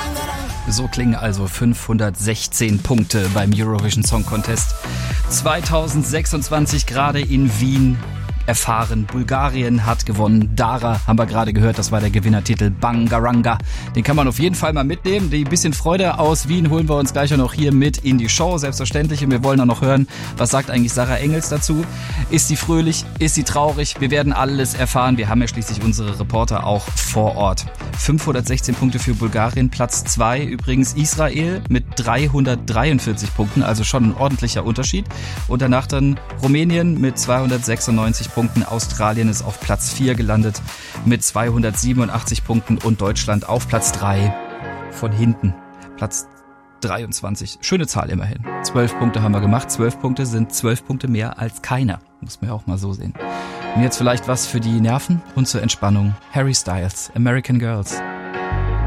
So klingen also 516 Punkte beim Eurovision Song Contest 2026 gerade in Wien erfahren. Bulgarien hat gewonnen. Dara haben wir gerade gehört, das war der Gewinnertitel Bangaranga. Den kann man auf jeden Fall mal mitnehmen. Die bisschen Freude aus Wien holen wir uns gleich auch noch hier mit in die Show, selbstverständlich. Und wir wollen auch noch hören, was sagt eigentlich Sarah Engels dazu? Ist sie fröhlich? Ist sie traurig? Wir werden alles erfahren. Wir haben ja schließlich unsere Reporter auch vor Ort. 516 Punkte für Bulgarien, Platz 2 übrigens Israel mit 343 Punkten, also schon ein ordentlicher Unterschied. Und danach dann Rumänien mit 296 Punkten. Australien ist auf Platz 4 gelandet mit 287 Punkten und Deutschland auf Platz 3 von hinten. Platz 23. Schöne Zahl immerhin. 12 Punkte haben wir gemacht. 12 Punkte sind 12 Punkte mehr als keiner. Muss man ja auch mal so sehen. Und jetzt vielleicht was für die Nerven und zur Entspannung. Harry Styles, American Girls.